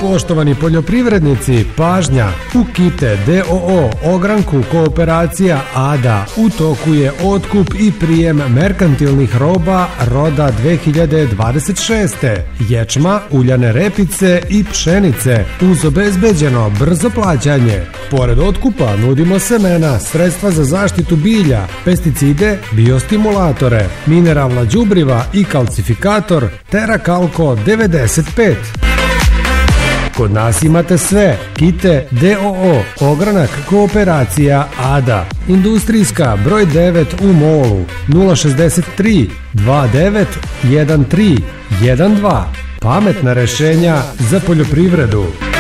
Poštovani poljoprivrednici, pažnja! U Kite DOO ogranku Kooperacija ADA u toku je otkup i prijem merkantilnih roba roda 2026. Ječma, uljane repice i pšenice uz obezbeđeno brzo plaćanje. Pored otkupa nudimo semena, sredstva za zaštitu bilja, pesticide, biostimulatore, mineralna đubriva i kalcifikator Terakalko 95. Kod nas imate sve. Kite DOO, ogranak Kooperacija ADA, industrijska broj 9 u Molu, 063 29 13 12. Pametna rešenja za poljoprivredu.